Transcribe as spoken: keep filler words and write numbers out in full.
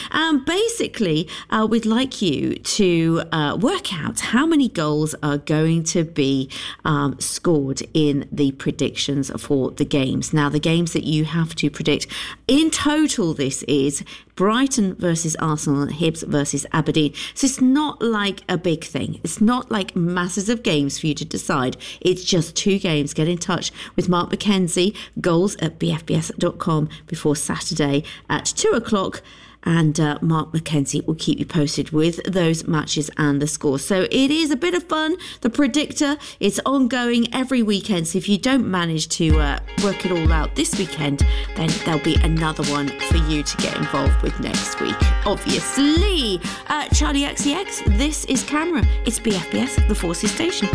And basically, uh, we'd like you to uh, work out how many goals are going to be um, scored in the predictions for the games. Now, the games that you have to predict, in total, this is Brighton versus Arsenal and Hibs versus Aberdeen. So it's not like a big thing. It's not like masses of games for you to decide. It's just two games. Get in touch with Mark McKenzie, goals at b f b s dot com before Saturday at two o'clock. And uh, Mark McKenzie will keep you posted with those matches and the scores. So it is a bit of fun. The Predictor, it's ongoing every weekend. So if you don't manage to uh, work it all out this weekend, then there'll be another one for you to get involved with next week, obviously. Uh, Charlie X C X, this is Camera. It's B F B S, the Forces Station.